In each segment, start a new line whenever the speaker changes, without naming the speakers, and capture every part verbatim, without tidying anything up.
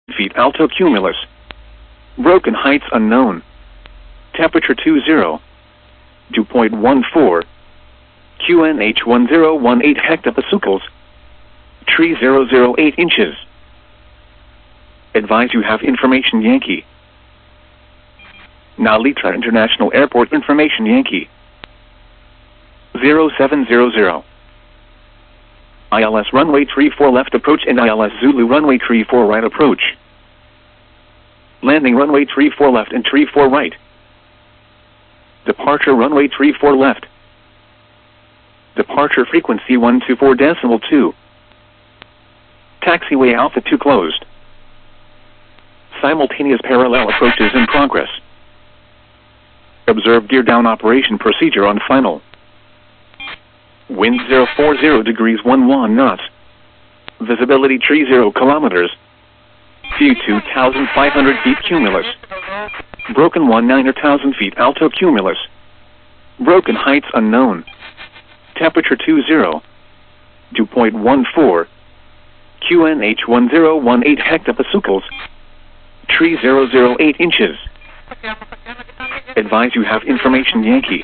feet alto cumulus. Broken heights unknown. Temperature two zero. Dew point one four. Q N H one zero one eight hectopascals. Tree zero zero eight inches. Advise you have information Yankee. Nalitra International Airport information Yankee. zero seven zero zero. I L S runway three four left approach and I L S Zulu runway three four right approach. Landing runway three four left and three four right. Departure runway three four left. Departure frequency one two four decimal two. Taxiway Alpha two closed. Simultaneous parallel approaches in progress. Observe gear down operation procedure on final. Wind zero four zero degrees one one knots. Visibility three zero kilometers. View two thousand five hundred feet cumulus. Broken one nine thousand feet alto cumulus. Broken heights unknown. Temperature two zero. Dew point one four. Q N H one zero one eight hectopascals. Tree zero zero eight inches. Advise you have information Yankee.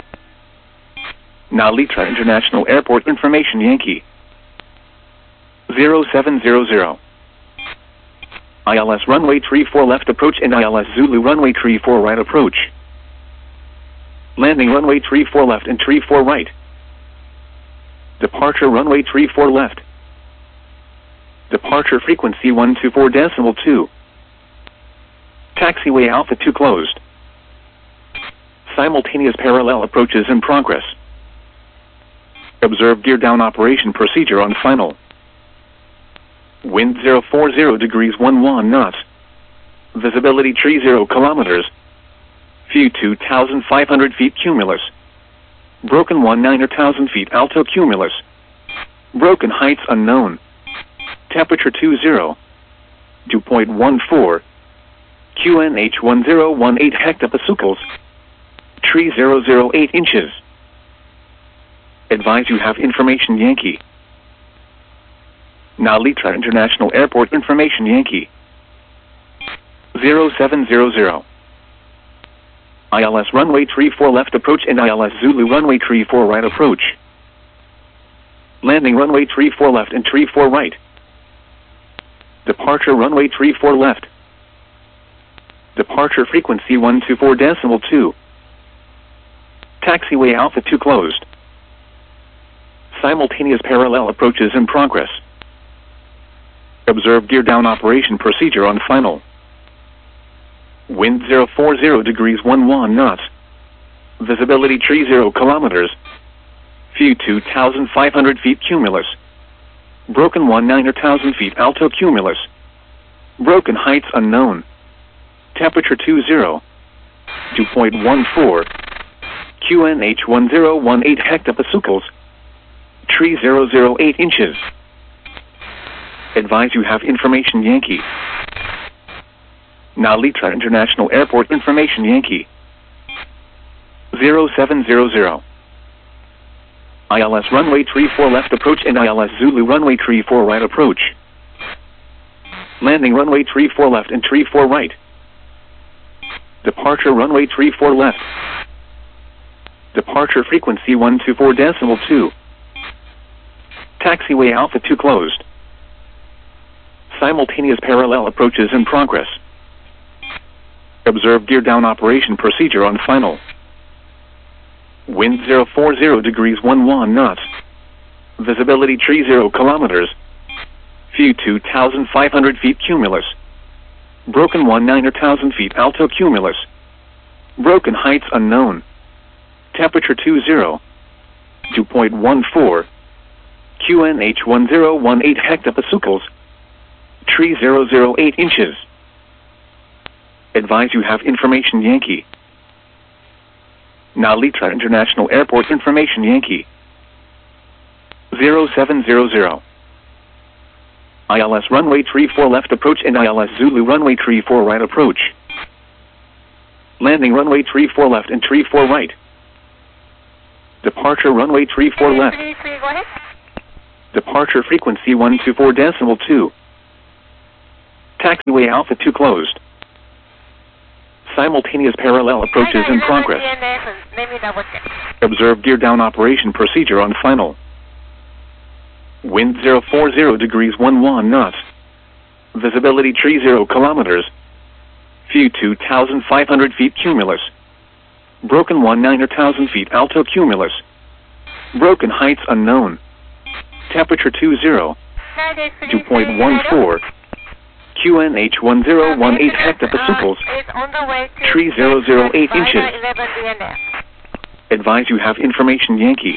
Nalitra International Airport information Yankee. zero seven zero zero. I L S runway three four left approach and I L S Zulu runway three four right approach. Landing runway three four left and three four right. Departure runway three four left. Departure frequency one two four decimal two. Taxiway Alpha two closed. Simultaneous parallel approaches in progress. Observe gear down operation procedure on final. Wind zero four zero degrees one one knots. Visibility three zero kilometers. View two thousand five hundred feet cumulus. Broken one nine thousand feet alto cumulus. Broken heights unknown. Temperature two zero. Dew point one four. Q N H one zero one eight hectopascals. Tree zero zero eight inches. Advise you have information Yankee. Nalitra International Airport information Yankee. zero seven zero zero. I L S runway three four left approach and I L S Zulu runway three four right approach. Landing runway three four left and three four right. Departure runway three four left. Departure frequency one two four decimal two. Taxiway Alpha two closed. Simultaneous parallel approaches in progress. Observe gear down operation procedure on final. Wind zero four zero degrees one one knots. Visibility three zero kilometers. View two thousand five hundred feet cumulus. Broken one nine thousand feet alto cumulus. Broken heights unknown. Temperature two zero. Dew point one four. Q N H one zero one eight hectopascals. Tree zero zero eight inches. Advise you have information Yankee. Nalitra International Airport information Yankee. zero seven zero zero. I L S runway three four left approach and I L S Zulu runway three four right approach. Landing runway three four left and three four right. Departure runway three four left. Departure frequency one two four decimal two. Taxiway Alpha two closed. Simultaneous parallel approaches in progress. Observe gear down operation procedure on final. Wind zero four zero degrees one one knots. Visibility three zero kilometers. View two thousand five hundred feet cumulus. Broken one nine thousand feet alto cumulus. Broken heights unknown. Temperature two zero. Dew point one four. Q N H one zero one eight hectopascals. Tree zero zero eight inches. Advise you have information Yankee. Nalitra International Airport information Yankee. zero seven zero zero. I L S runway three four left approach and I L S Zulu runway three four right approach. Landing runway three four left and three four right. Departure runway three four left. Departure frequency one two four decimal two. Taxiway Alpha two closed. Simultaneous parallel approaches in progress. Observe gear down operation procedure on final. Wind zero four zero degrees one one knots. Visibility tree zero kilometers. View two thousand five hundred feet cumulus. Broken one nine thousand feet alto cumulus. Broken heights unknown. Temperature two zero. two point one four. Q N H one zero one eight hectopascals. Tree zero zero eight inches. Advise you have information Yankee.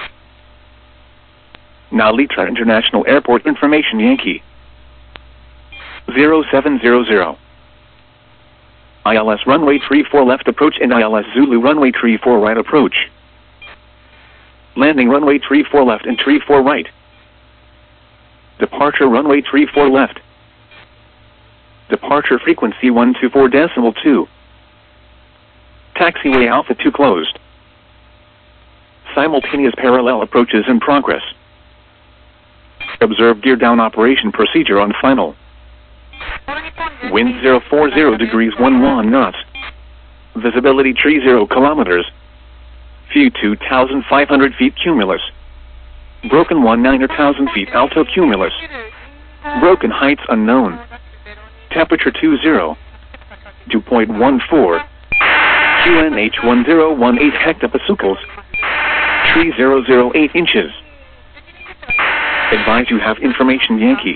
Narita International Airport information Yankee. zero seven zero zero. I L S runway three four left approach and I L S Zulu runway three four right approach. Landing runway three four left and three four right. Departure runway three four left. Departure frequency one two four decimal two. Taxiway Alpha two closed. Simultaneous parallel approaches in progress. Observe gear down operation procedure on final. Wind zero four zero degrees one one knots. Visibility tree zero kilometers. View two thousand five hundred feet cumulus. Broken one nine thousand feet alto cumulus. Broken heights unknown. Temperature two zero. two point one four. Q N H one zero one eight hectopascals. Tree zero zero eight inches. Advise you have information Yankee.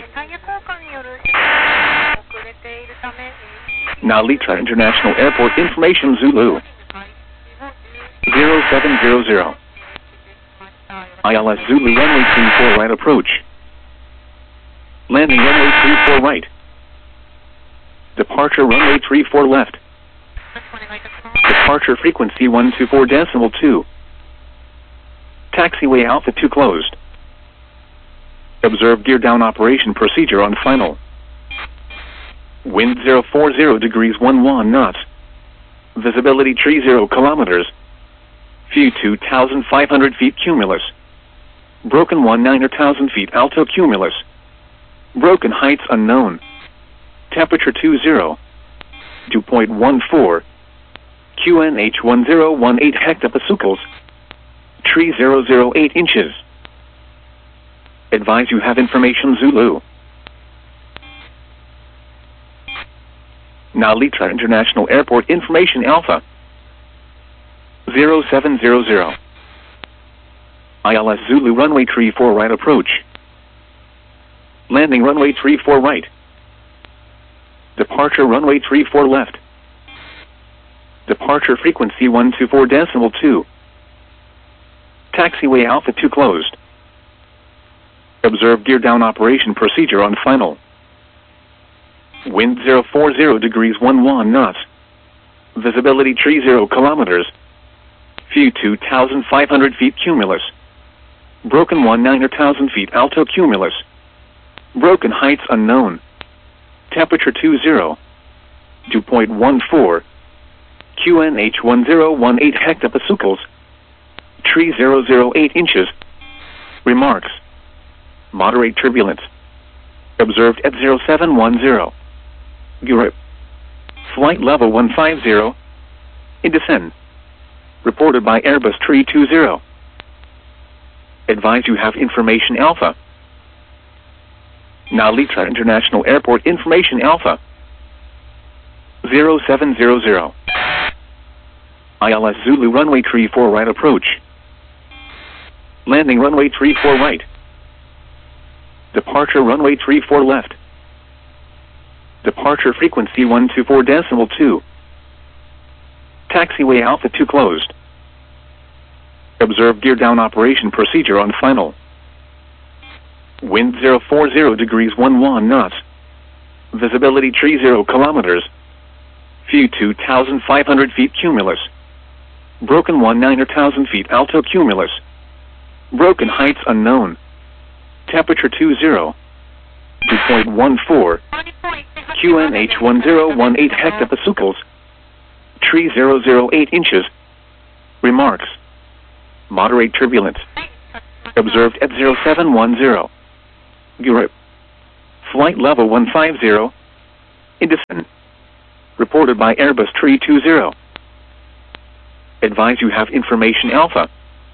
Narita International Airport information Zulu. zero seven zero zero. I L S Zulu runway three four right approach. Landing runway three four right. Departure runway three four left. Departure frequency one two four decimal two. Taxiway Alpha two closed. Observe gear down operation procedure on final. Wind zero four zero degrees one one knots. Visibility tree zero kilometers. View two thousand five hundred feet cumulus. Broken one nine thousand feet alto cumulus. Broken heights unknown. Temperature two zero. two point one four. Q N H one zero one eight hectopascals. Tree zero zero eight inches. Advise you have information Zulu. Narita International Airport information Alpha. zero seven zero zero. I L S Zulu runway three four right approach. Landing runway three four right. Departure runway three four left. Departure frequency one two four decimal two. Taxiway Alpha two closed. Observe gear down operation procedure on final. Wind zero four zero degrees one one knots. Visibility tree zero kilometers. View two thousand five hundred feet cumulus. Broken one nine thousand feet alto cumulus. Broken heights unknown. Temperature two zero. two point one four. Q N H one zero one eight hectopascals. Tree zero zero eight inches. Remarks. Moderate turbulence. Observed at zero seven one zero. Europe. Flight level one five zero. In descent. Reported by Airbus three two zero. Advise you have information Alpha. Narita International Airport information Alpha. zero seven zero zero. I L S Zulu runway three four right approach. Landing runway three four right. Departure runway three four left. Departure frequency one two four decimal two. Taxiway Alpha two closed. Observe gear down operation procedure on final. Wind zero four zero degrees one one knots. Visibility tree zero kilometers. View two thousand five hundred feet cumulus. Broken one nine thousand feet alto cumulus. Broken heights unknown. Temperature two zero. two point one four. Q N H one zero one eight hectopascals. Tree zero zero eight inches. Remarks. Moderate turbulence. Observed at zero seven one zero. Europe. Flight level one five zero. in descent. Reported by Airbus three two zero. Advise you have information Alpha.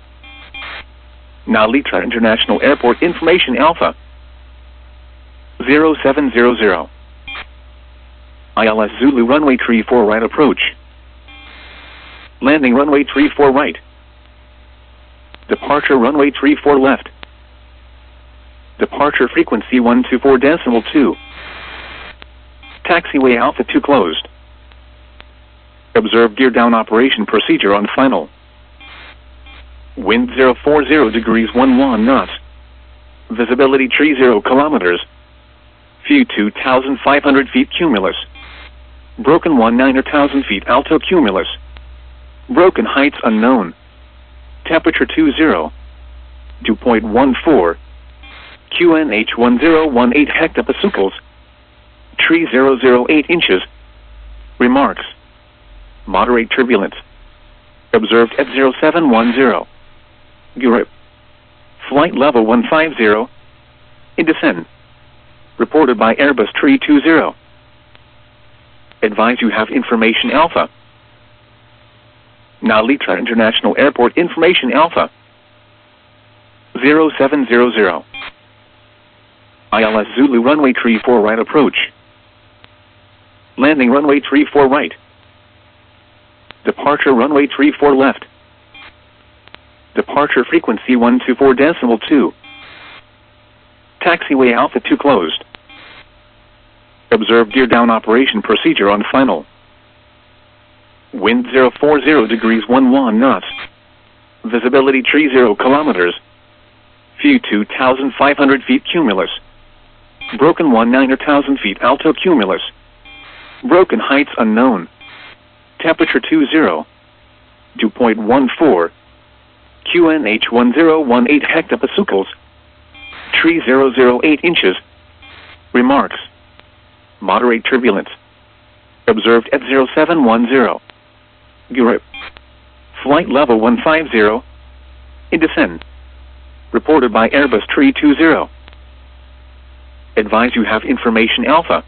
Narita International Airport information Alpha. zero seven zero zero. I L S Zulu runway three four right approach. Landing runway three four right. Departure runway three four left. Departure frequency one two four decimal two. Taxiway Alpha two closed. Observe gear down operation procedure on final. Wind zero four zero degrees one one knots. Visibility three zero kilometers. View two thousand five hundred feet cumulus. Broken one nine thousand feet alto cumulus. Broken heights unknown. Temperature two zero. Dew point one four. Q N H one zero one eight hectopascals. three thousand eight inches. Remarks. Moderate turbulence. Observed at zero seven one zero. Europe. Flight level one five zero. In descent. Reported by Airbus three two zero. Advise you have information Alpha. Narita International Airport information Alpha. zero seven zero zero. I L S Zulu runway three four right approach. Landing runway three four right. Departure runway three four left. Departure frequency one two four decimal two. Taxiway Alpha two closed. Observe gear down operation procedure on final. Wind zero four zero degrees one one knots. Visibility three zero kilometers. View two thousand five hundred feet cumulus. Broken one nine thousand feet alto cumulus. Broken heights unknown. Temperature two zero. Dew point one four. Q N H one zero one eight hectopascals. three thousand eight inches. Remarks. Moderate turbulence. Observed at zero seven one zero. Europe. Flight level one five zero. In descent. Reported by Airbus three two zero. Advise you have information Alpha.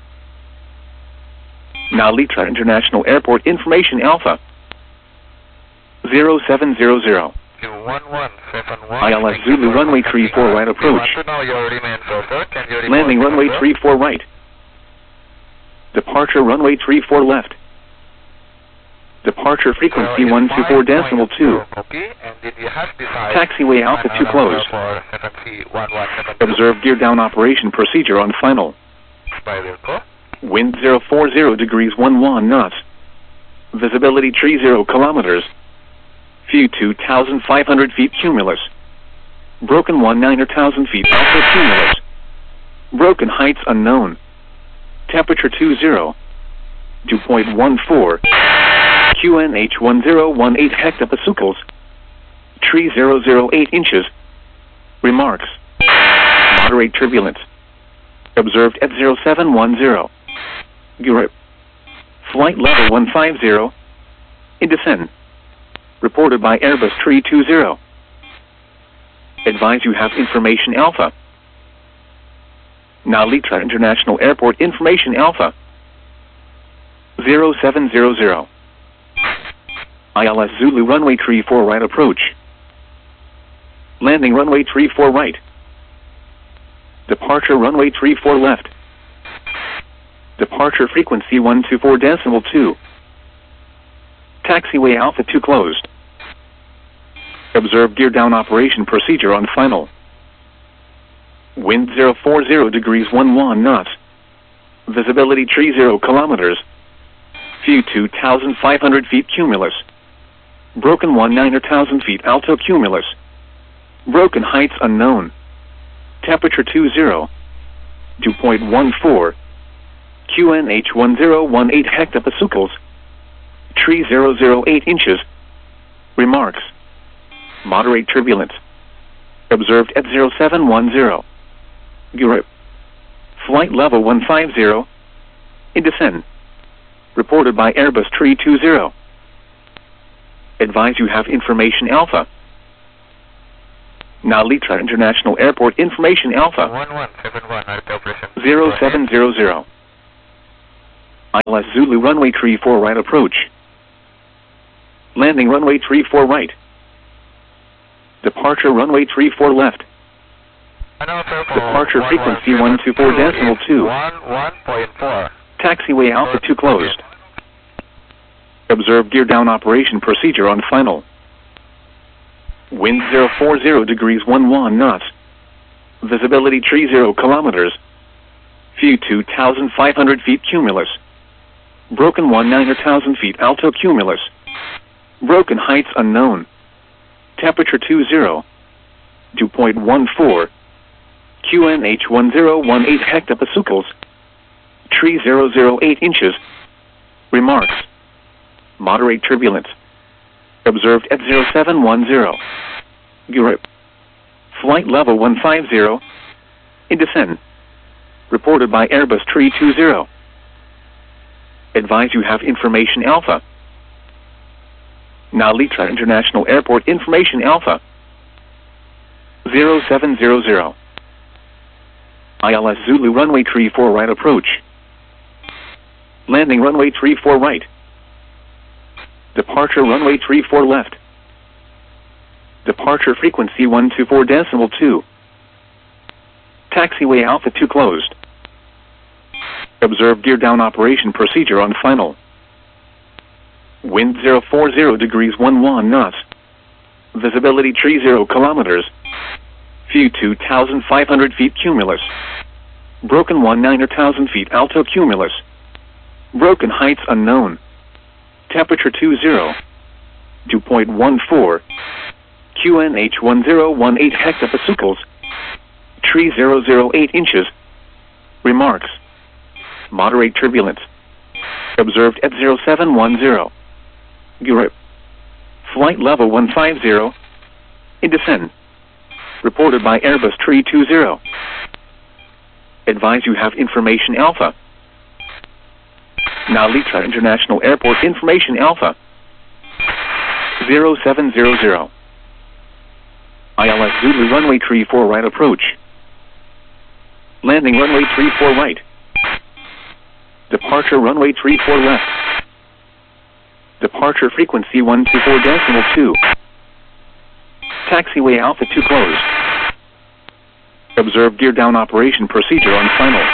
Narita International Airport information Alpha. zero seven zero zero. I L S Zulu runway three four right approach. Landing runway three four right. Departure runway three four left. Departure frequency one two four decimal two. Taxiway Alpha two closed. Observe gear down operation procedure on final. Wind zero four zero degrees one one knots. Visibility three zero kilometers. View two thousand five hundred feet cumulus. Broken one nine thousand feet alto cumulus. Broken heights unknown. Temperature two zero. Dew point one four. Q N H one zero one eight hectopascals. three thousand eight inches. Remarks. Moderate turbulence. Observed at zero seven one zero. Europe. Flight level one five zero. In descent. Reported by Airbus three two zero. Advise you have information Alpha. Narita International Airport information Alpha. zero seven zero zero. I L S Zulu runway three four right approach. Landing runway three four right. Departure runway three four left. Departure frequency one two four decimal two. Taxiway Alpha two closed. Observe gear down operation procedure on final. Wind zero four zero degrees one one knots. Visibility three zero kilometers. View two thousand five hundred feet cumulus. Broken one nine thousand feet alto cumulus. Broken heights unknown. Temperature two zero. Dew point one four. Q N H one zero one eight hectopascals. three thousand eight inches. Remarks. Moderate turbulence. Observed at zero seven one zero. Europe. Flight level one five zero. In descent. Reported by Airbus three two zero. Advise you have information Alpha. Narita International Airport information Alpha. zero seven zero zero. I L S Zulu runway three four right approach. Landing runway three four right. Departure runway three four left. Departure frequency one two four decimal two.
one point four.
Taxiway Alpha two closed. Observe gear down operation procedure on final. Wind zero four zero degrees one one knots. Visibility three zero kilometers. View two thousand five hundred feet cumulus. Broken one nine thousand feet alto cumulus. Broken heights unknown. Temperature two zero. Dew point one four. Q N H one zero one eight hectopascals. Tree zero zero eight inches. Remarks. Moderate turbulence. Observed at zero seven one zero. Europe. Flight level one five zero. In descent. Reported by Airbus three two zero. Advise you have information Alpha. Nalitra International Airport information Alpha. zero seven zero zero. I L S Zulu runway three four right approach. Landing runway three four right. Departure runway three four left. Departure frequency one two four decimal two. Taxiway Alpha two closed. Observe gear down operation procedure on final. Wind zero four zero degrees one one knots. Visibility three zero kilometers. View two thousand five hundred feet cumulus. Broken one nine thousand feet alto cumulus. Broken heights unknown. Temperature two zero. Dew point one four. Q N H one zero one eight hectopascals. Tree zero zero eight inches. Remarks. Moderate turbulence. Observed at zero seven one zero. Europe. Flight level one five zero. In descent. Reported by Airbus three two zero. Advise you have information Alpha. Nalitra International Airport information Alpha. zero seven zero zero. I L S Zulu runway three four right approach. Landing runway three four right. Departure runway three four left. Departure frequency one two four decimal two. Taxiway Alpha two closed. Observe gear down operation procedure on final.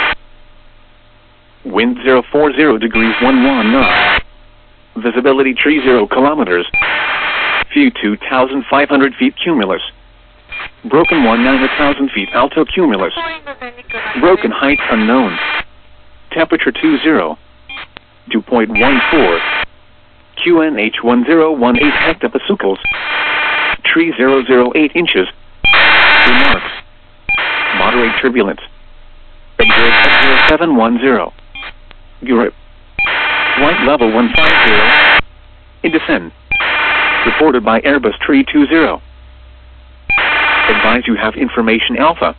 Wind zero four zero degrees one one knots. Visibility three zero kilometers. View two thousand five hundred feet cumulus. Broken one nine thousand feet alto cumulus. Broken heights unknown. Temperature two zero. Dew point one four. Q N H one zero one eight hectopascals. Tree zero zero eight inches. Remarks. Moderate turbulence. Observed at zero seven one zero. Europe. Flight level one five zero. In descent. Reported by Airbus three two zero. Advise you have information Alpha.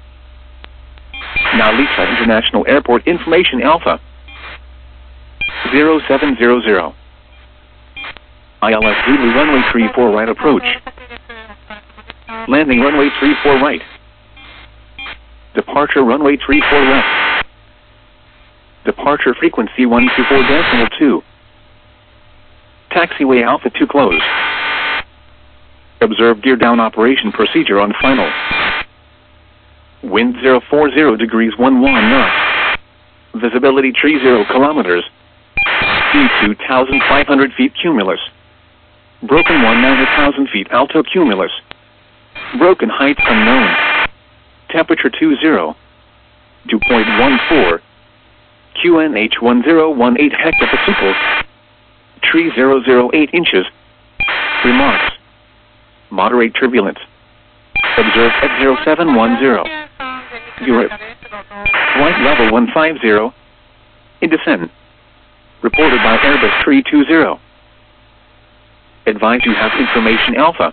Nalitra International Airport information Alpha. zero seven zero zero. I L S Zulu runway three four right approach. Landing runway three four right. Departure runway three four left. Departure frequency one two four decimal two. Taxiway Alpha two closed. Observe gear down operation procedure on final. Wind zero four zero degrees one one knots. Visibility three zero kilometers. View two thousand five hundred feet cumulus. Broken one nine thousand feet alto cumulus. Broken heights unknown. Temperature two zero. Dew point one four. Q N H one zero one eight hectopascals. Tree zero zero eight inches. Remarks. Moderate turbulence. Observed at zero seven one zero. Europe. Flight level one five zero. In descent. Reported by Airbus three two zero. Advise you have information Alpha.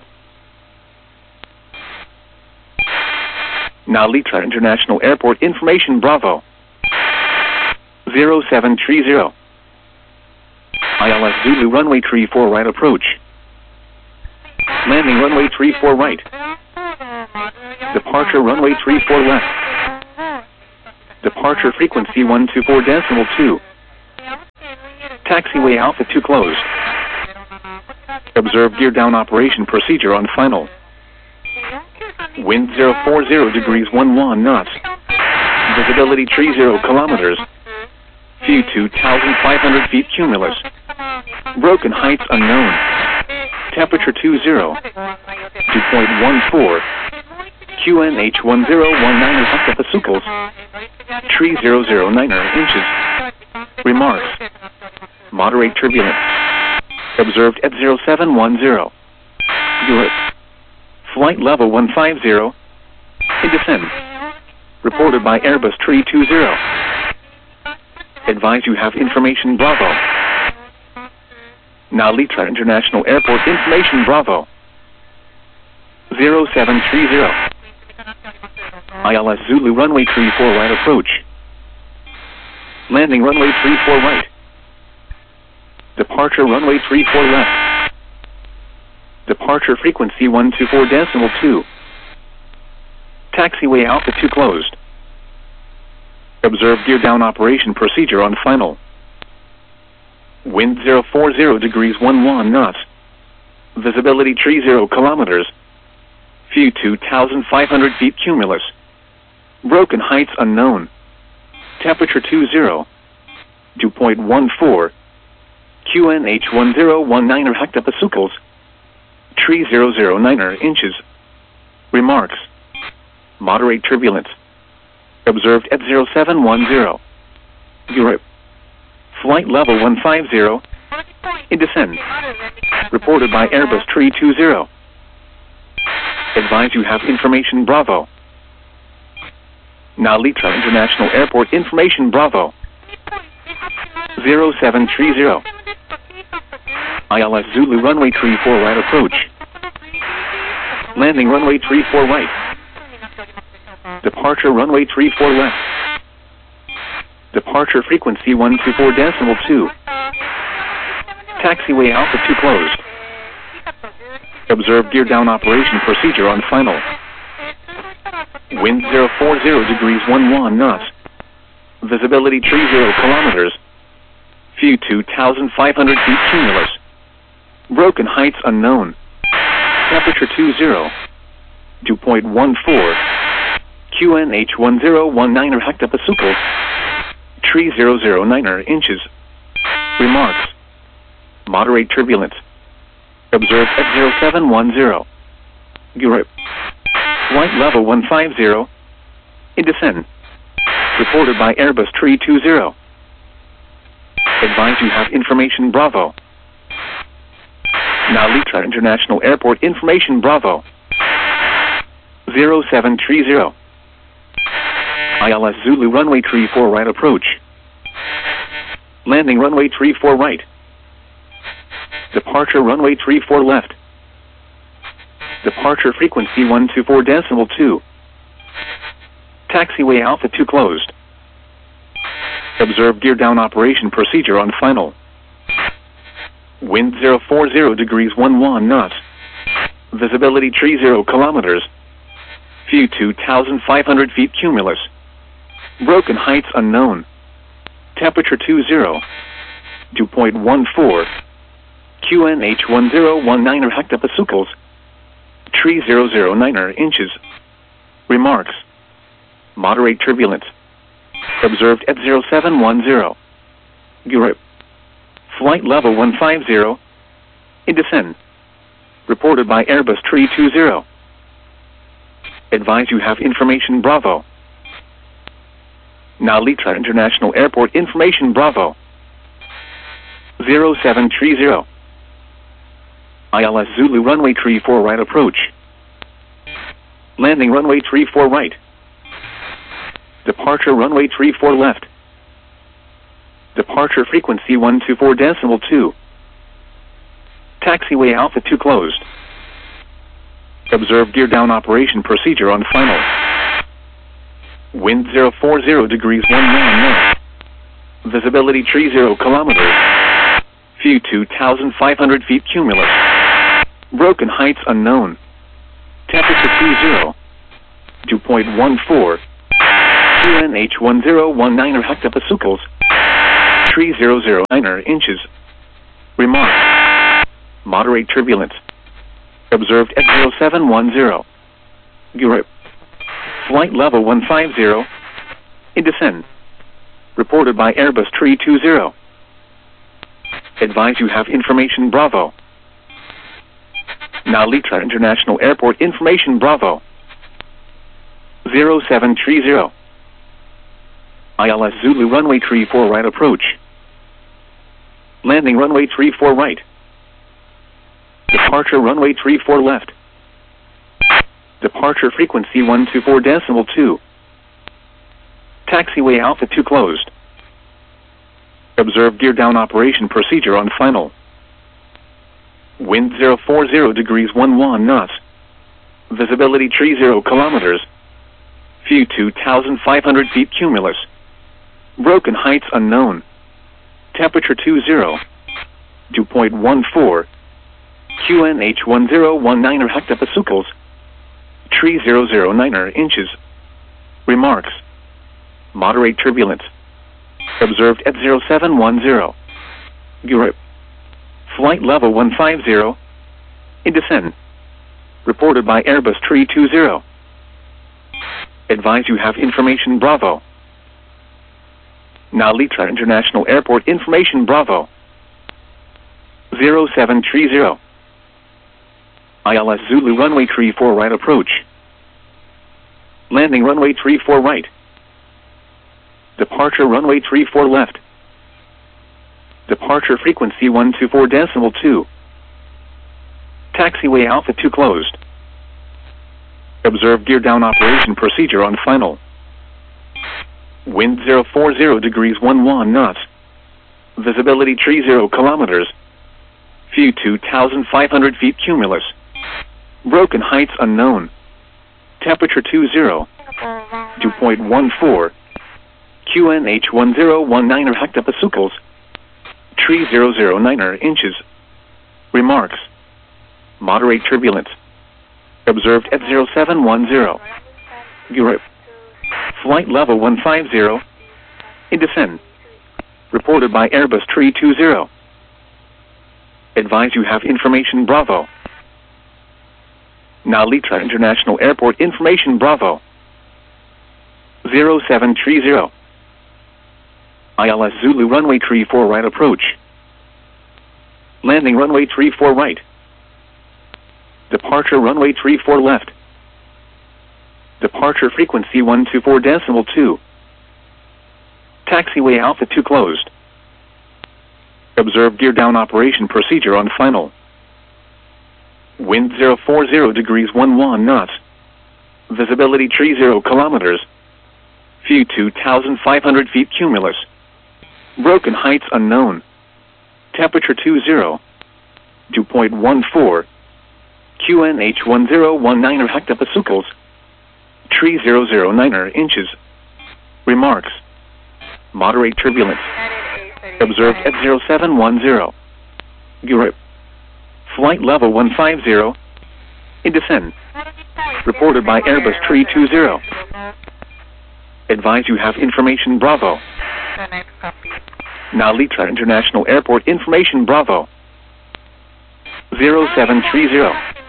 Nalitra International Airport information Bravo. zero seven three zero. I L S Zulu runway three four right approach. Landing runway three four right. Departure runway three four left. Departure frequency one two four decimal two. Taxiway Alpha two closed. Observe gear down operation procedure on final. Wind zero four zero degrees one one knots. Visibility tree zero kilometers. View two thousand five hundred feet cumulus. Broken heights unknown. Temperature two zero. two point one four. Q N H one zero one nine hectopascals. Tree zero zero nine inches. Remarks. Moderate turbulence. Observed at zero seven one zero. Europe. Flight level one five zero. In descent. Reported by Airbus Tree two zero. Advise you have information Bravo. Now Litra International Airport information Bravo. zero seven three zero. I L S Zulu runway three four right approach. Landing runway three four right. Departure runway three four left. Departure frequency one two four decimal two. Taxiway Alpha two closed. Observe gear down operation procedure on final. Wind zero four zero degrees one one knots. Visibility tree zero kilometers. View two thousand five hundred feet cumulus. Broken heights unknown. Temperature two zero. two point one four. Q N H one zero one nine hectopascals. Tree zero zero nine inches. Remarks. Moderate turbulence. Observed at zero seven one zero. Europe. Flight level one five zero. In descent. Reported by Airbus Tree two zero. Advise you have information Bravo. Now Litra International Airport information Bravo. zero seven three zero. I L S Zulu runway three four right approach. Landing runway three four right. Departure runway three four left. Departure frequency one two four decimal two. Taxiway Alpha two closed. Observe gear down operation procedure on final. Wind zero four zero degrees one one knots. Visibility tree zero kilometers. View two thousand five hundred feet cumulus. Broken heights unknown. Temperature two zero. two point one four. Q N H one zero one nine hectopascals. Tree zero zero nine inches. Remarks. Moderate turbulence. Observed at zero seven one zero. Europe. Flight level one five zero. In descent. Reported by Airbus Tree two zero. Advise you have information Bravo. Now Litra International Airport information Bravo. zero seven three zero. I L S Zulu runway three four right approach. Landing runway three four right. Departure runway three four left. Departure frequency one two four decimal two. Taxiway Alpha two closed. Observe gear down operation procedure on final. Wind zero four zero degrees one one knots. Visibility tree zero kilometers. View two thousand five hundred feet cumulus. Broken heights unknown. Temperature two zero. two point one four. Q N H one zero one nine hectopascals. Tree zero zero nine inches. Remarks. Moderate turbulence. Observed at zero seven one zero. Europe. Flight level one five zero. In descent. Reported by Airbus Tree two zero. Advise you have information Bravo. Now Litra International Airport information Bravo. zero seven three zero. I L S Zulu runway three four right approach. Landing runway three four right. Departure runway three four left. Departure frequency one two four decimal two. Taxiway Alpha two closed. Observe gear down operation procedure on final. Wind zero four zero degrees one one knots. Visibility tree zero kilometers. View two thousand five hundred feet cumulus. Broken heights unknown. Temperature two zero. two point one four. Q N H one zero one nine hectopascals. three thousand nine inches. Remarks. Moderate turbulence. Observed at zero seven one zero. Europe. Flight level one five zero. In descent. Reported by Airbus three two zero. Advise you have information Bravo. Nalita International Airport information Bravo. zero seven three zero. I L S Zulu runway three four right approach. Landing runway three four right. Departure runway three four left. Departure frequency one two four decimal two. Taxiway Alpha two closed. Observe gear down operation procedure on final. Wind zero four zero degrees one one knots. Visibility three zero kilometers. View two thousand five hundred feet cumulus. Broken heights unknown. Temperature two zero. Dew point one four. Q N H one zero one nine hectopascals. three thousand nine inches. Remarks. Moderate turbulence. Observed at zero seven one zero. Europe. Flight level one five zero. In descent. Reported by Airbus three two zero. Advise you have information Bravo. Nalita International Airport information Bravo. zero seven three zero. I L S Zulu runway three four right approach. Landing runway three four right. Departure runway three four left. Departure frequency one two four decimal two. Taxiway Alpha two closed. Observe gear down operation procedure on final. Wind zero four zero degrees one one knots. Visibility three zero kilometers. View two thousand five hundred feet cumulus. Broken heights unknown. Temperature two zero. Dew point one four. Q N H one zero one nine hectopascals. three thousand nine inches. Remarks. Moderate turbulence. Observed at zero seven one zero. Europe. Flight level one five zero. In descent. Reported by Airbus three two zero. Advise you have information Bravo. Nalita International Airport information Bravo. zero seven three zero. I L S Zulu runway three four right approach. Landing runway three four right. Departure runway three four left. Departure frequency one two four decimal two. Taxiway Alpha two closed. Observe gear down operation procedure on final. Wind zero four zero degrees one one knots. Visibility three zero kilometers. View two thousand five hundred feet cumulus. Broken heights unknown. Temperature two zero. Dew point one four. Q N H one zero one nine hectopascals. three thousand nine inches. Remarks. Moderate turbulence. Observed at zero seven one zero. Europe. Flight level one five zero. In descent. Reported by Airbus three two zero. Advise you have information Bravo. Nalita International Airport information Bravo. zero seven three zero.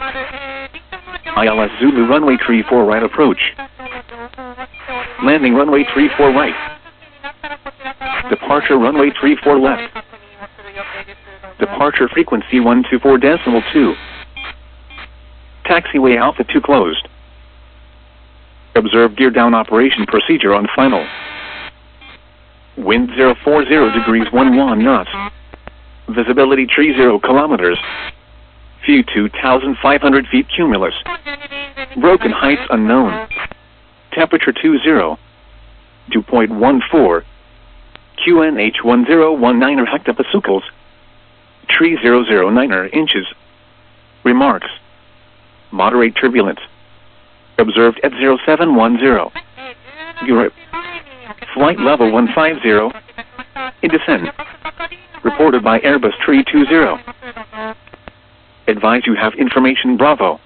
I L S Zulu runway three four right approach. Landing runway three four right. Departure runway three four left. Departure frequency one two four decimal two. Taxiway Alpha two closed. Observe gear down operation procedure on final. Wind zero four zero degrees one one knots. Visibility three zero kilometers. View two thousand five hundred feet cumulus. Broken heights unknown. Temperature two zero. Dew point one four. Q N H one zero one nine hectopascals. three thousand nine inches. Remarks. Moderate turbulence. Observed at zero seven one zero. Europe. Flight level one five zero. In descent. Reported by Airbus three two zero. Advise you have information Bravo.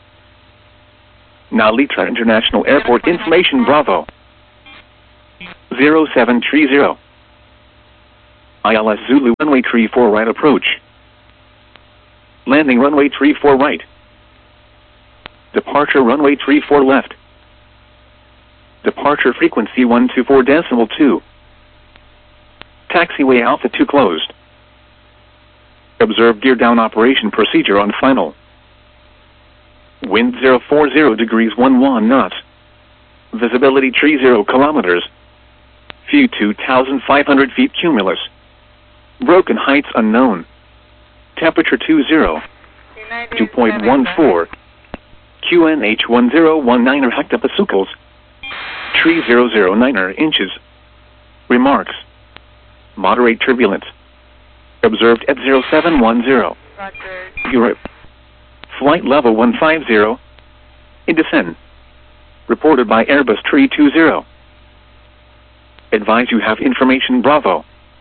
Nalita International Airport information Bravo. zero seven three zero. I L S Zulu runway three four right approach. Landing runway three four right. Departure runway three four left. Departure frequency one two four decimal two. Taxiway Alpha two closed. Observe gear down operation procedure on final. Wind zero four zero degrees one one knots. Visibility three zero kilometers. View two thousand five hundred feet cumulus. Broken heights unknown. Temperature two zero. two point one four. Q N H one zero one nine hectopascals. three thousand nine inches. Remarks. Moderate turbulence. Observed at zero seven one zero. Europe. Flight level one five zero. In descent. Reported by Airbus three two zero. Advise you have information Bravo.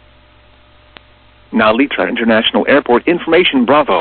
Nalitra International Airport information Bravo.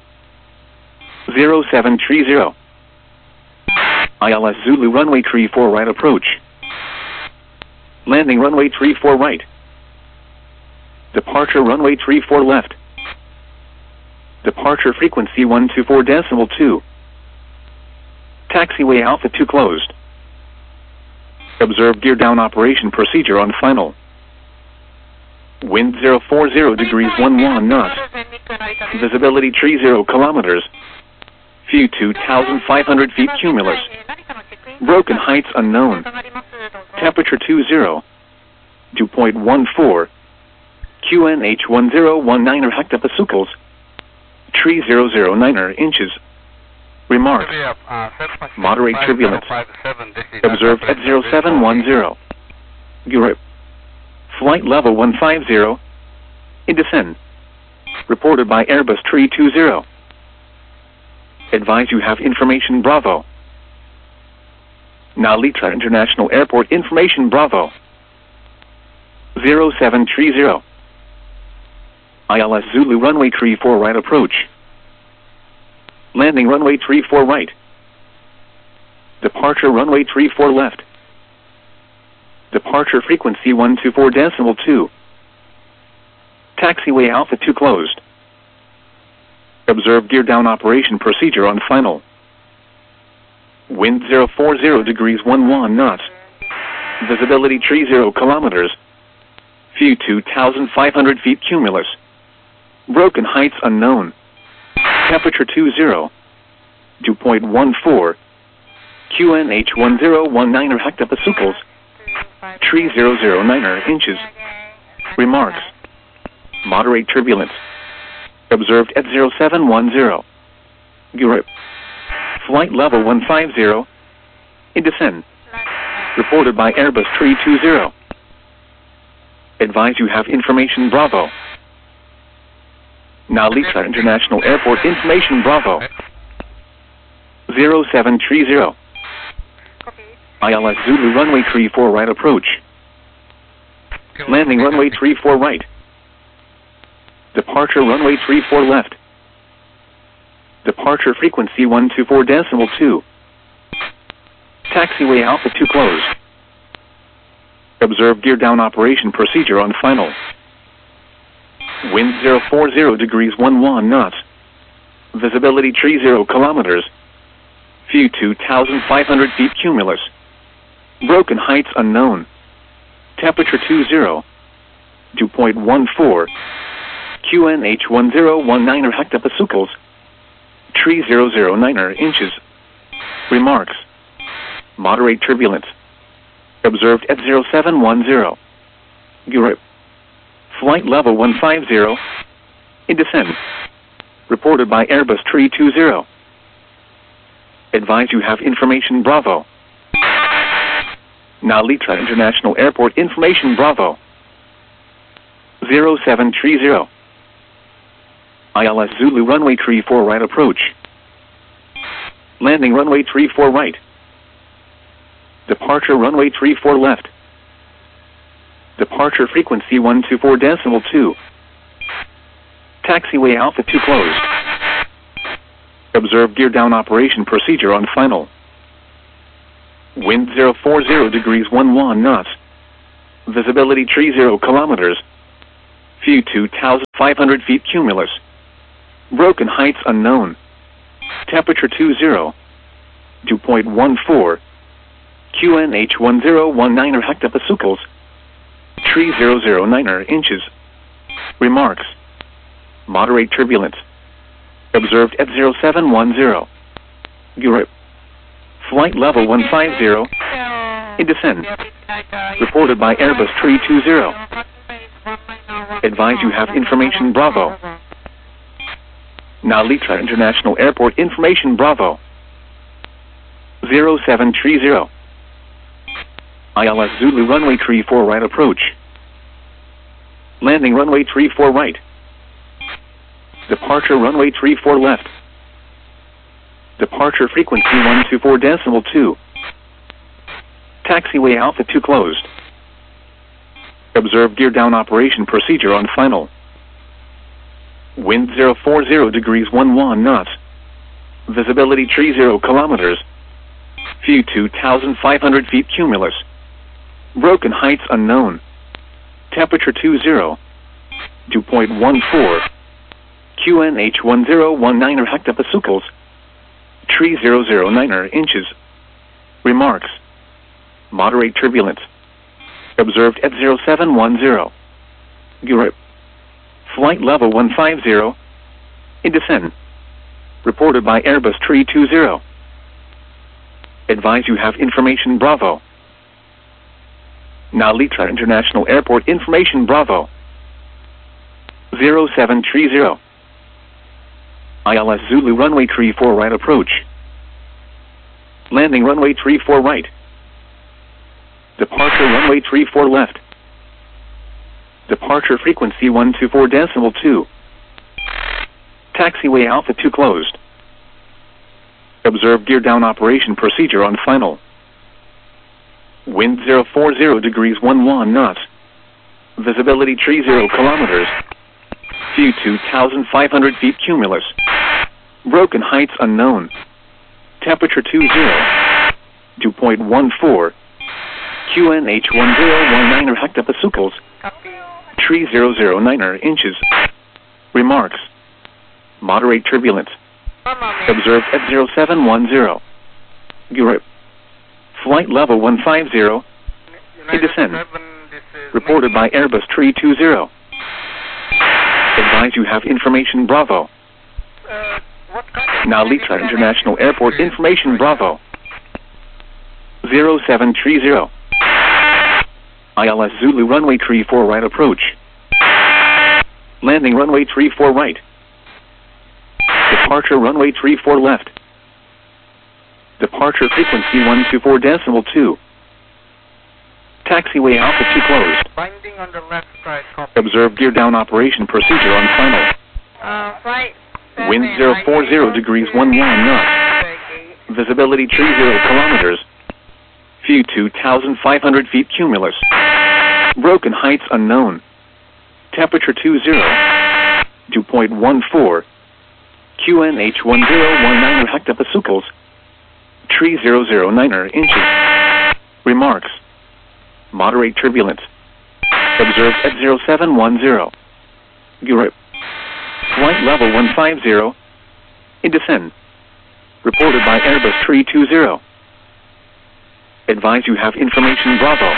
zero seven three zero. I L S Zulu runway three four right approach. Landing runway three four right. Departure runway three four left. Departure frequency one two four decimal two. Taxiway Alpha two closed. Observe gear down operation procedure on final. Wind zero four zero degrees one one knots. Visibility three zero kilometers. View two thousand five hundred feet cumulus. Broken heights unknown. Temperature two zero. two point one four. Q N H one zero one nine hectopascals. three thousand nine inches. Remarks. Moderate turbulence. Observed at zero seven one zero. Europe. Flight level one five zero. In descent. Reported by Airbus three two zero. Advise you have information Bravo. Nalitra International Airport information Bravo. zero seven three zero. I L S Zulu runway three four right approach. Landing runway three four right. Departure runway three four left. Departure frequency one two four decimal two. Taxiway Alpha two closed. Observe gear down operation procedure on final. Wind zero four zero degrees one one knots. Visibility three zero kilometers. View two thousand five hundred feet cumulus. Broken heights unknown. Temperature two zero. two point one four. Q N H one zero one nine hectopascals. three thousand nine inches. Remarks. Moderate turbulence. Observed at zero seven one zero. Europe. Flight level one five zero. In descent. Reported by Airbus three two zero. Advise you have information Bravo. Nalitra International Airport information Bravo. zero seven three zero. I L S Zulu runway three four right approach. Landing runway three four right. Departure runway three four left. Departure frequency one two four decimal two. Taxiway Alpha two closed. Observe gear down operation procedure on final. Wind zero four zero degrees one one knots. Visibility three zero kilometers. View two thousand five hundred feet cumulus. Broken heights unknown. Temperature two zero. two point one four. Q N H one zero one nine hectopascals. three thousand nine inches. Remarks. Moderate turbulence. Observed at zero seven one zero. Europe. Flight level one five zero. In descent. Reported by Airbus three two zero. Advise you have information Bravo. Nalitra International Airport information Bravo. zero seven three zero. I L S Zulu runway three four right approach. Landing runway three four right. Departure runway three four left. Departure frequency one two four decimal two. Taxiway Alpha two closed. Observe gear down operation procedure on final. Wind zero four zero degrees one one knots. Visibility three zero kilometers. View two thousand five hundred feet cumulus. Broken heights unknown. Temperature two zero. Dew point one four. Q N H one zero one nine hectopascals. Tree zero zero nine inches. Remarks. Moderate turbulence. Observed at zero seven one zero. Europe. Flight level one five zero. In descent. Reported by Airbus three two zero. Advise you have information Bravo. Nalitra International Airport information Bravo. zero seven three zero. I L S Zulu runway three four right approach. Landing runway three four right. Departure runway three four left. Departure frequency one two four decimal two. Taxiway Alpha two closed. Observe gear down operation procedure on final. Wind zero four zero degrees one one knots. Visibility three zero kilometers. View two thousand five hundred feet cumulus. Broken heights unknown. Temperature two zero. Dew point one four. Q N H one zero one nine hectopascals. Tree zero zero nine inches. Remarks. Moderate turbulence. Observed at zero seven one zero. Europe. Flight level one five zero. In descent. Reported by Airbus three two zero. Advise you have information Bravo. Nalitra International Airport information Bravo. zero seven three zero. I L S Zulu runway three four right approach. Landing runway three four right. Departure runway three four left. Departure frequency one two four decimal two. Taxiway Alpha two closed. Observe gear down operation procedure on final. Wind zero four zero degrees one one knots. Visibility three zero kilometers. View two thousand five hundred feet cumulus. Broken heights unknown. Temperature two zero. Dew point one four. Q N H one zero one nine hectopascals. Tree zero zero nine inches. Remarks. Moderate turbulence. Observed at zero seven one zero. Europe. Flight level one five zero. In descent. Reported by Airbus three two zero. Advise you have information Bravo. Nalitra International Airport information Bravo. zero seven three zero. I L S Zulu runway three four right approach. Landing runway three four right. Departure runway three four left. Departure frequency one two four decimal two. Taxiway Alpha two closed.
Binding on the left side. Copy.
Observe gear down operation procedure on final.
Uh, flight.
Wind zero four zero degrees one one knots. Visibility three zero kilometers. View two thousand five hundred feet cumulus. Broken heights unknown. Temperature two zero. Dew point one four. Q N H one zero one nine hectopascals. Tree zero zero nine inches. Remarks. Moderate turbulence. Observed at zero seven one zero. Europe. Flight level one five zero. In descent. Reported by Airbus three two zero. Advise you have information Bravo.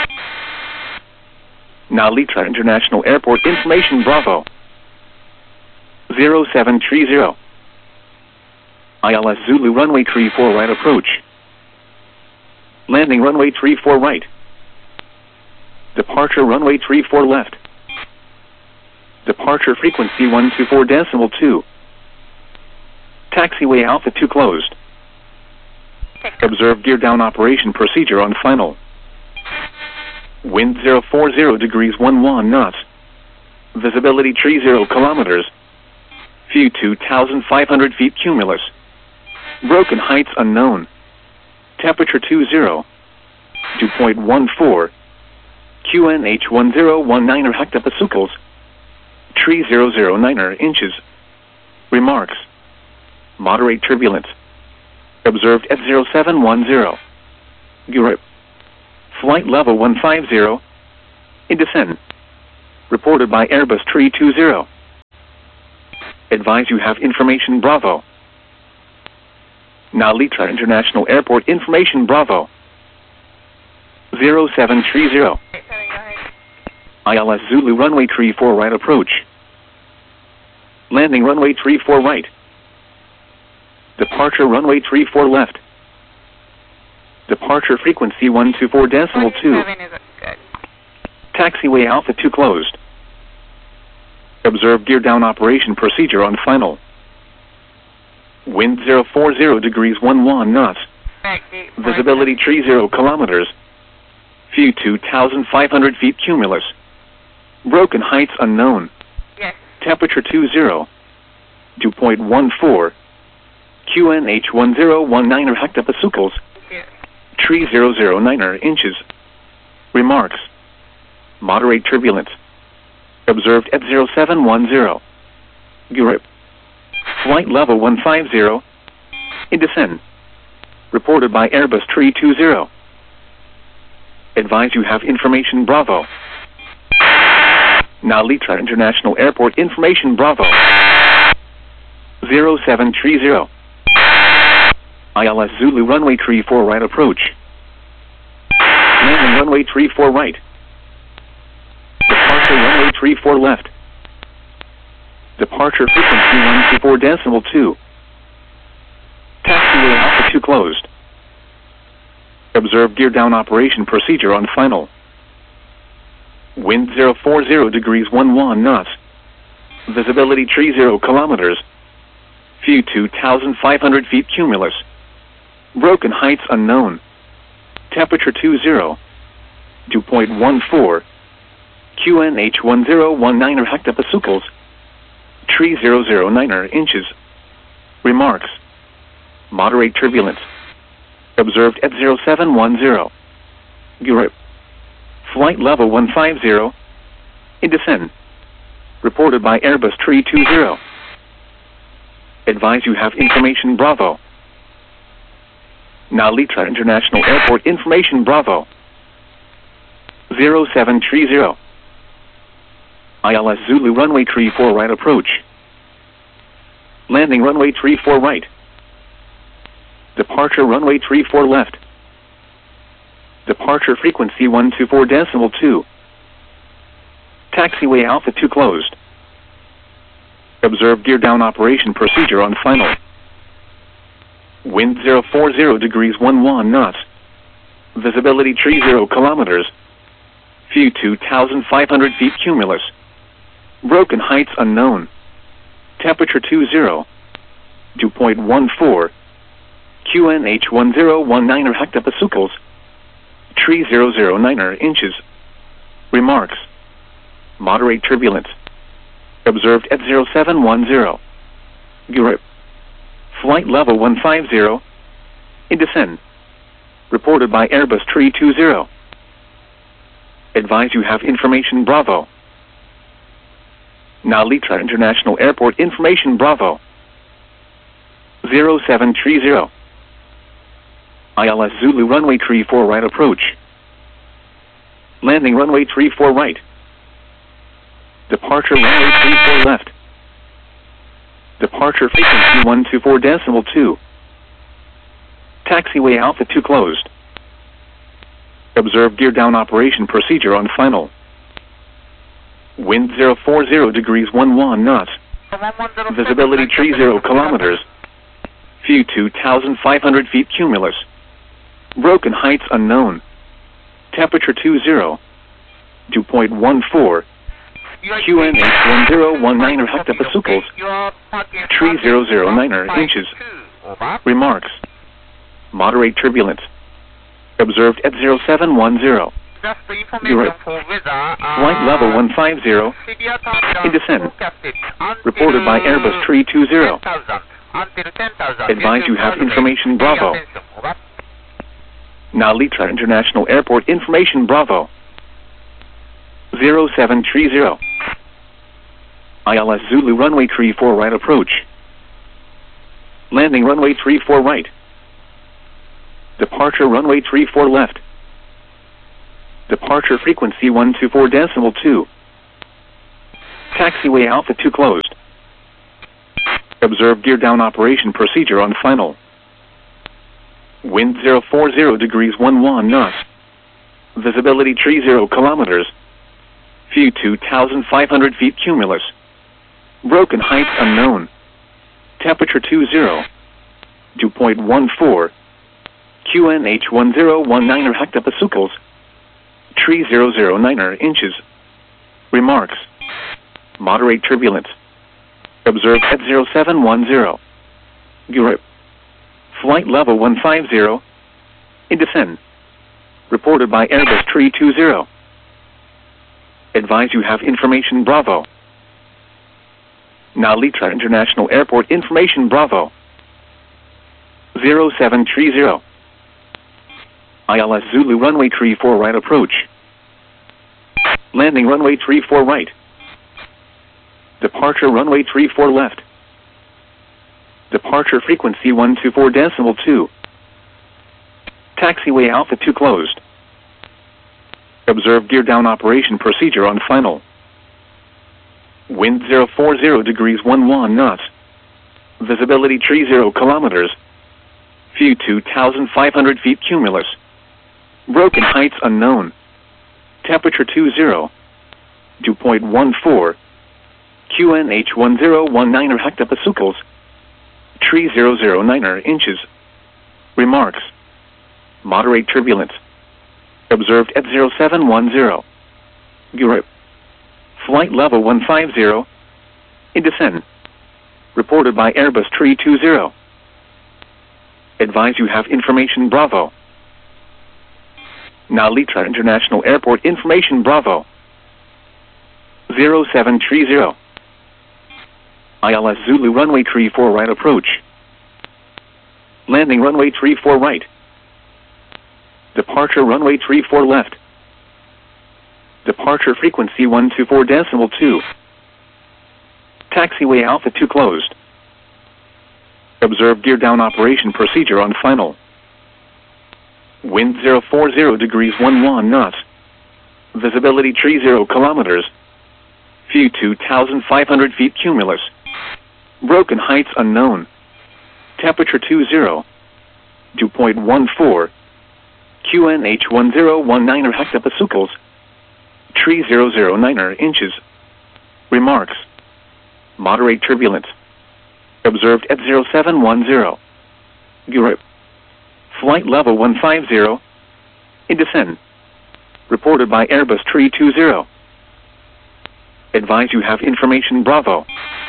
Nalitra International Airport information Bravo. zero seven three zero. I L S Zulu runway three four right approach. Landing runway three four right. Departure runway three four left. Departure frequency one two four decimal two. Taxiway Alpha two closed. Observe gear down operation procedure on final. Wind zero four zero degrees one one knots. Visibility three zero kilometers. View two thousand five hundred feet cumulus. Broken heights unknown. Temperature two zero. Dew point one four. Q N H one zero one nine hectopascals. Tree zero zero nine inches. Remarks. Moderate turbulence. Observed at zero seven one zero. Europe. Flight level one five zero. In descent. Reported by Airbus three two zero. Advise you have information Bravo. Narita International Airport information Bravo. zero seven three zero. I L S Zulu runway three four right approach. Landing runway three four right. Departure runway three four left. Departure frequency one two four decimal two. Taxiway Alpha two closed. Observe gear down operation procedure on final. Wind zero four zero degrees one one knots. Visibility three zero kilometers. View two thousand five hundred feet cumulus. Broken heights unknown.
Yes.
Temperature two zero. Dew point one four. Q N H one zero one nine hectopascals.
Yes.
three thousand nine inches. Remarks. Moderate turbulence. Observed at zero seven one zero. Europe. Flight level one five zero. In descent. Reported by Airbus three two zero. Advise you have information Bravo. Narita International Airport information Bravo. zero seven three zero. I L S Zulu runway three four right approach. Landing runway three four right. Departure runway three four left. Departure frequency one two four decimal two. Taxiway Alpha two closed. Observe gear down operation procedure on final. Wind zero four zero degrees one one knots. Visibility three zero kilometers. View two thousand five hundred feet cumulus. Broken heights unknown. Temperature two zero. Dew point one four. Q N H one zero one nine hectopascals. three thousand nine inches. Remarks. Moderate turbulence. Observed at zero seven one zero. Europe. Flight level one five zero. In descent. Reported by Airbus three two zero. Advise you have information Bravo. Narita International Airport information Bravo. zero seven three zero. I L S Zulu runway three four right approach. Landing runway three four right. Departure runway three four left. Departure frequency one two four decimal two. Taxiway Alpha two closed. Observe gear down operation procedure on final. Wind zero four zero degrees one one knots. Visibility three zero kilometers. View two thousand five hundred feet cumulus. Broken heights unknown. Temperature two zero. Dew point one four. Q N H one zero one nine hectopascals. three thousand nine inches. Remarks. Moderate turbulence. Observed at zero seven one zero. Europe. Flight level one five zero. In descent. Reported by Airbus three two zero. Advise you have information Bravo. Narita International Airport information Bravo. zero seven three zero. I L S Zulu runway three four right approach. Landing runway three four right. Departure runway three four left. Departure frequency one two four decimal two. Taxiway Alpha two closed. Observe gear down operation procedure on final. Wind zero four zero degrees one one knots. Visibility three zero kilometers. View two thousand five hundred feet cumulus. Broken heights unknown. Temperature two zero. Dew point one four. Q N H one zero one nine hectopascals. three thousand nine inches. Remarks. Moderate turbulence. Observed at zero seven one zero. Europe. Flight level one five zero. In descent. Reported by Airbus three two zero. Advise you have information Bravo. Narita International Airport information Bravo. zero seven three zero. I L S Zulu runway three four right approach. Landing runway three four right. Departure runway three four left. Departure frequency one two four decimal two. Taxiway Alpha two closed. Observe gear down operation procedure on final. Wind zero four zero degrees one one knots. Visibility tree zero kilometers. View two thousand five hundred feet cumulus. Broken height unknown. Temperature two zero. Dew point one four. Q N H one zero one nine er hectopascals. Tree zero zero nine er inches. Remarks. Moderate turbulence. Observe at zero seven one zero. Europe. Flight level one five zero. In descent. Reported by Airbus Tree two zero. Advise you have information Bravo. Now Litra International Airport information Bravo. zero seven three zero. I L S Zulu runway three four right approach. Landing runway three four right. Departure runway three four left. Departure frequency one two four decimal two. Taxiway Alpha two closed. Observe gear down operation procedure on final. Wind zero four zero degrees one one knots. Visibility tree zero kilometers. View two thousand five hundred feet cumulus. Broken heights unknown. Temperature two zero. Dew point one four. Q N H one zero one nine er hectopascals. Tree zero zero nine er inches. Remarks. Moderate turbulence. Observed at zero seven one zero. Europe. Flight level one five zero. In descent. Reported by Airbus Tree two zero. Advise you have information Bravo. Now Litra International Airport information Bravo. zero seven three zero. I L S Zulu runway three four right approach. Landing runway three four right. Departure runway three four left. Departure frequency one two four decimal two. Taxiway Alpha two closed. Observe gear down operation procedure on final. Wind zero four zero degrees one one knots. Visibility tree zero kilometers. View two thousand five hundred feet cumulus. Broken heights unknown. Temperature two zero. Dew point one four. Q N H one zero one nine er hectopascals. Tree zero zero nine er inches. Remarks. Moderate turbulence. Observed at zero seven one zero. Europe. Flight level one five zero. In descent. Reported by Airbus Tree two zero. Advise you have information Bravo.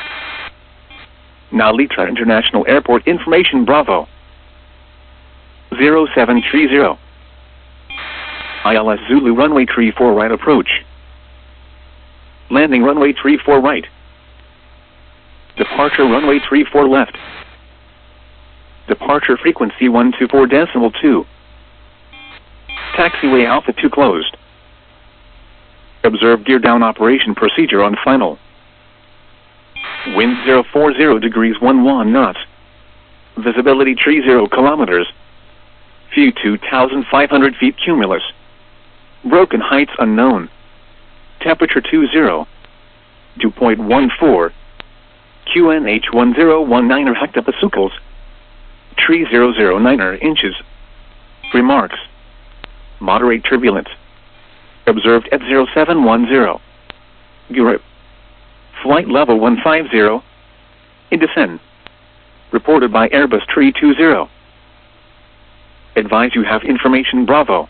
Now Litra International Airport information Bravo. zero seven three zero. I L S Zulu runway three four right approach. Landing runway three four right. Departure runway three four left. Departure frequency one two four decimal two. Taxiway Alpha two closed. Observe gear down operation procedure on final. Wind zero four zero degrees one one knots. Visibility tree zero kilometers. View two thousand five hundred feet cumulus. Broken heights unknown. Temperature two zero. Dew point one four. Q N H one zero one nine er hectopascals. Tree zero zero nine er inches. Remarks. Moderate turbulence. Observed at zero seven one zero. Europe. Flight level one five zero. In descent. Reported by Airbus Tree two zero. Advise you have information Bravo.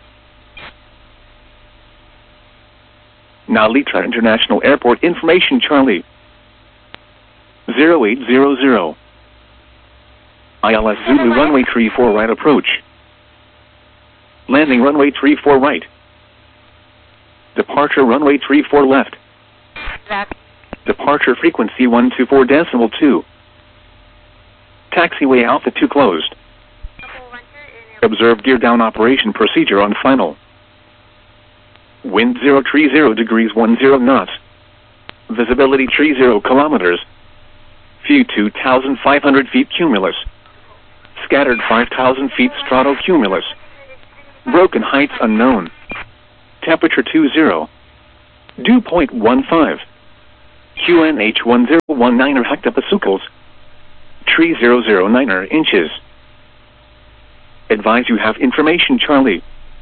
Now Litra International Airport information Charlie. zero eight zero zero. I L S Zulu runway three four right approach. Landing runway three four right. Departure runway three four left.
That.
Departure frequency one two four decimal two. Taxiway Alpha two closed. Observe gear down operation procedure on final. Wind zero three zero degrees one zero knots. Visibility tree zero kilometers. View two thousand five hundred feet cumulus. Scattered five thousand feet stratocumulus. Broken heights unknown. Temperature two zero. Dew point one five. Q N H one zero one nine hectopascals. Tree zero zero nine inches. Advise you have information Charlie.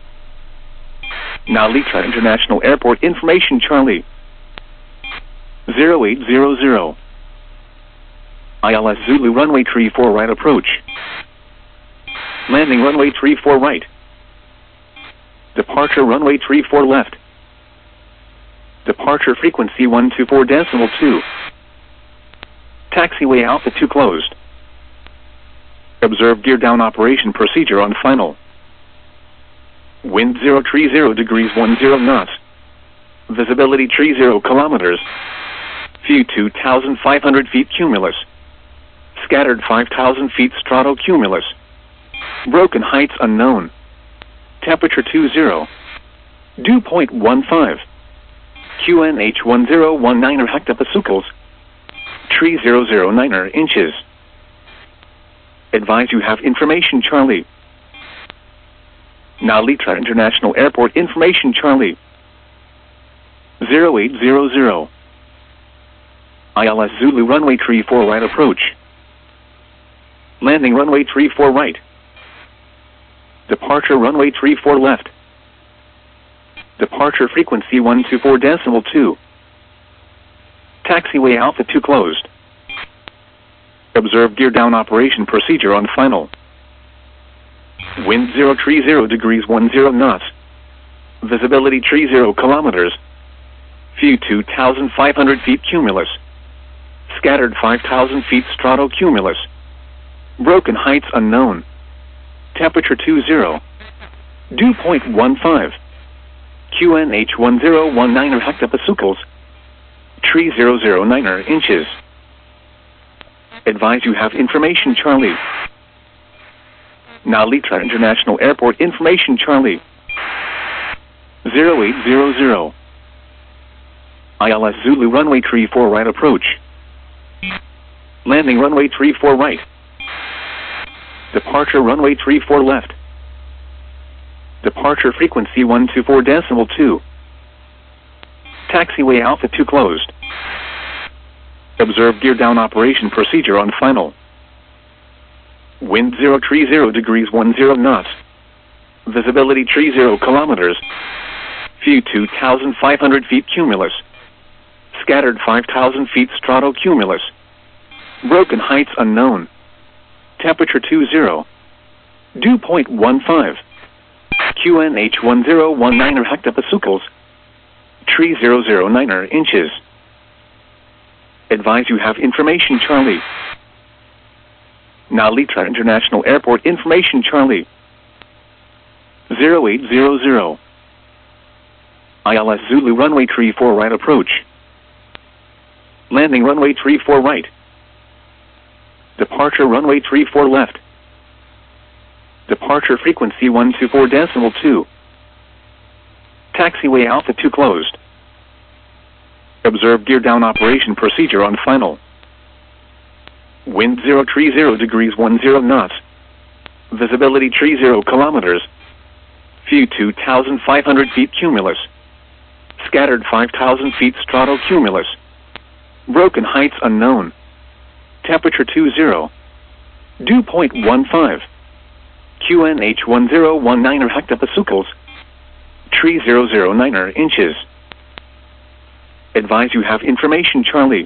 Nalitra International Airport information Charlie. zero eight zero zero. I L S Zulu runway three four right approach. Landing runway three four right. Departure runway three four left. Departure frequency one two four decimal two. Taxiway Alpha two closed. Observe gear down operation procedure on final. Wind zero three zero degrees one zero knots. Visibility three zero kilometers. View two thousand five hundred feet cumulus. Scattered five thousand feet stratocumulus. Broken heights unknown. Temperature two zero. Dew point one five. Q N H one zero one nine hectopascals. Tree zero zero nine inches. Advise you have information Charlie. Nalitra International Airport information Charlie. zero eight zero zero. I L S Zulu runway three four right approach. Landing runway three four right. Departure runway three four left. Departure frequency one two four decimal two. Taxiway Alpha two closed. Observe gear down operation procedure on final. Wind zero three zero degrees one zero knots. Visibility three zero kilometers. View two thousand five hundred feet cumulus. Scattered five thousand feet stratocumulus. Broken heights unknown. Temperature two zero. Dew point one five. Q N H one zero one nine hectopascals. Tree zero zero nine inches. Advise you have information Charlie. Nalitra International Airport information Charlie. zero eight zero zero. I L S Zulu runway three four right approach. Landing runway three four right. Departure runway three four left. Departure frequency one two four decimal two. Taxiway Alpha two closed. Observe gear down operation procedure on final. Wind zero three zero degrees one zero knots. Visibility three zero kilometers. View two thousand five hundred feet cumulus. Scattered five thousand feet stratocumulus. Broken heights unknown. Temperature two zero. Dew point one five. Q N H one zero one nine hectopascals. Tree zero zero nine inches. Advise you have information Charlie. Nalitra International Airport information Charlie. zero eight zero zero. I L S Zulu runway three four right approach. Landing runway three four right. Departure runway three four left. Departure frequency one two four decimal two. Taxiway Alpha two closed. Observe gear down operation procedure on final. Wind zero three zero degrees one zero knots. Visibility three zero kilometers. View two thousand five hundred feet cumulus. Scattered five thousand feet stratocumulus. Broken heights unknown. Temperature two zero. Dew point one five. Q N H one zero one nine hectopascals. Tree zero zero nine inches. Advise you have information Charlie.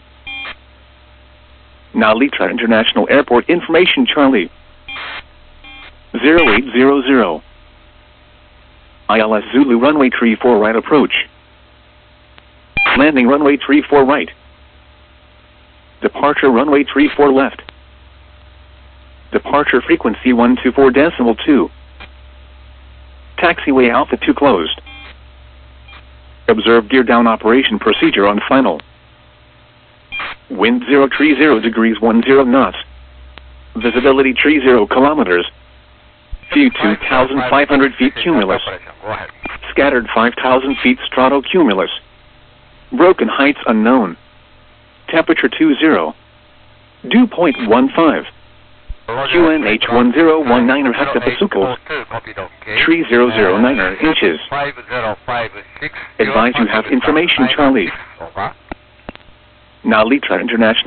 Nalitra International Airport information Charlie. zero eight zero zero. I L S Zulu runway three four right approach. Landing runway three four right. Departure runway three four left. Departure frequency one two four decimal two. Taxiway Alpha two closed. Observe gear down operation procedure on final. Wind zero three zero degrees one zero knots. Visibility three zero kilometers. View two thousand five hundred feet cumulus. Scattered five thousand feet stratocumulus. Broken heights unknown. Temperature two zero. Dew point one five. Q N H one zero one nine hectopascals. Tree zero zero nine inches. Advise you have information Charlie. Nalitra International.